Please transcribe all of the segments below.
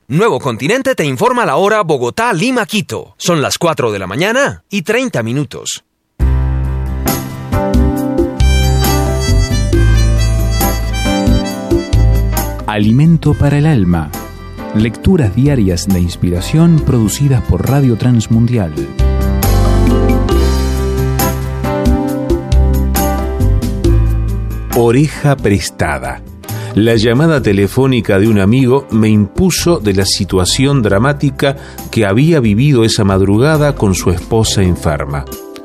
Nuevo Continente te informa la hora Bogotá, Lima, Quito. Son las 4 de la mañana y 30 minutos. Alimento para el alma. Lecturas diarias de inspiración producidas por Radio Transmundial. Oreja prestada. La llamada telefónica de un amigo me impuso de la situación dramática que había vivido esa madrugada con su esposa enferma.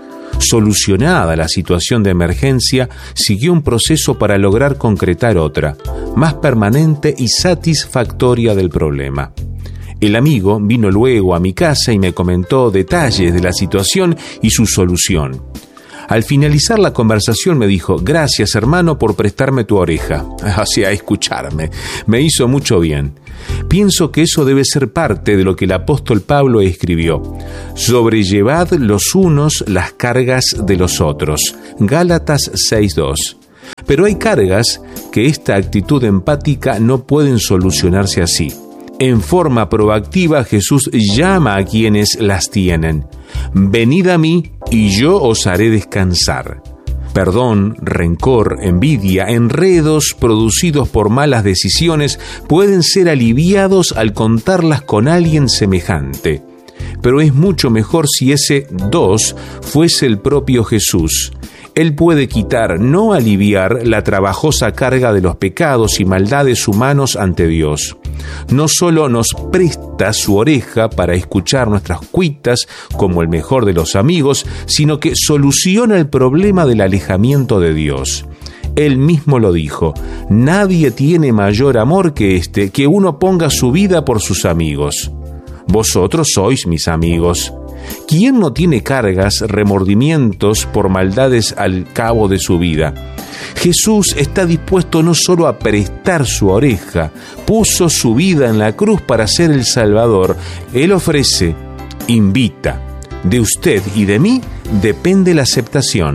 Solucionada la situación de emergencia, siguió un proceso para lograr concretar otra, más permanente y satisfactoria del problema. El amigo vino luego a mi casa y me comentó detalles de la situación y su solución. Al finalizar la conversación me dijo: gracias, hermano, por prestarme tu oreja, hacia escucharme. Me hizo mucho bien. Pienso que eso debe ser parte de lo que el apóstol Pablo escribió: sobrellevad los unos las cargas de los otros. Gálatas 6:2. Pero hay cargas que esta actitud empática no pueden solucionarse así. En forma proactiva, Jesús llama a quienes las tienen. Venid a mí y yo os haré descansar. Perdón, rencor, envidia, enredos producidos por malas decisiones pueden ser aliviados al contarlas con alguien semejante. Pero es mucho mejor si ese dos fuese el propio Jesús. Él puede quitar, no aliviar, la trabajosa carga de los pecados y maldades humanos ante Dios. No solo nos presta su oreja para escuchar nuestras cuitas como el mejor de los amigos, sino que soluciona el problema del alejamiento de Dios. Él mismo lo dijo: nadie tiene mayor amor que este, que uno ponga su vida por sus amigos. Vosotros sois mis amigos. ¿Quién no tiene cargas, remordimientos por maldades al cabo de su vida? Jesús está dispuesto no solo a prestar su oreja, puso su vida en la cruz para ser el Salvador. Él ofrece, invita. De usted y de mí depende la aceptación.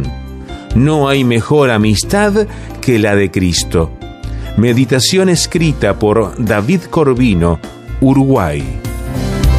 No hay mejor amistad que la de Cristo. Meditación escrita por David Corvino, Uruguay.